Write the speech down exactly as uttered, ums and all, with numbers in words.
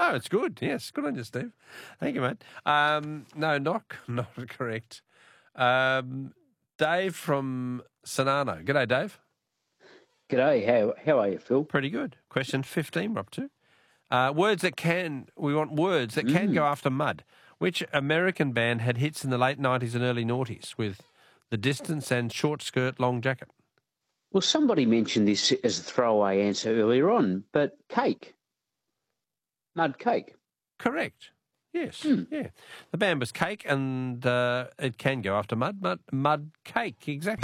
Oh, it's good. Yes, good on you, Steve. Thank you, mate. Um, no, not, not correct. Um, Dave from Sonano. G'day, Dave. G'day, how how are you, Phil? Pretty good. Question fifteen, we're up to. Uh, words that can, we want words that can Mm. go after mud. Which American band had hits in the late nineties and early noughties with The Distance and Short Skirt, Long Jacket? Well, somebody mentioned this as a throwaway answer earlier on, but cake. Mud cake. Correct. Yes, Hmm. yeah. The band was Cake and uh, it can go after mud, mud, mud cake, exactly.